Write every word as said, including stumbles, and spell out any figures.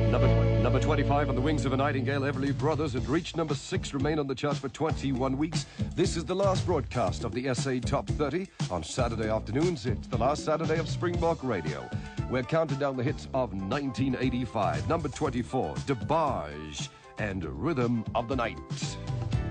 Number, number twenty-five on the Wings of a Nightingale, Everly Brothers, had reached number six, remain on the charts for twenty-one weeks. This is the last broadcast of the S A Top thirty on Saturday afternoons. It's the last Saturday of Springbok Radio. We're counting down the hits of nineteen eighty-five. Number twenty-four, DeBarge and Rhythm of the Night.